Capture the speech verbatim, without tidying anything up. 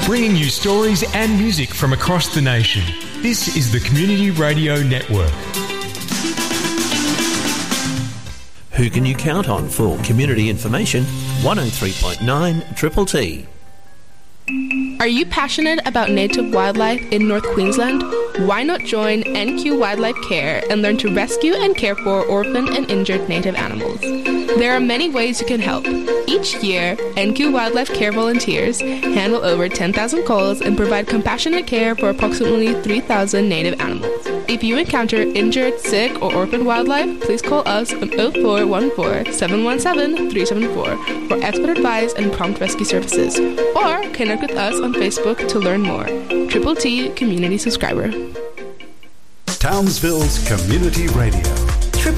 bringing you stories and music from across the nation. This is the Community Radio Network. Who can you count on for community information? one oh three point nine Triple T. Are you passionate about native wildlife in North Queensland? Why not join N Q Wildlife Care and learn to rescue and care for orphaned and injured native animals? There are many ways you can help. Each year, N Q Wildlife Care volunteers handle over ten thousand calls and provide compassionate care for approximately three thousand native animals. If you encounter injured, sick, or orphaned wildlife, please call us on oh four one four, seven one seven, three seven four for expert advice and prompt rescue services, or connect with us on Facebook to learn more. Triple T Community Subscriber. Townsville's Community Radio.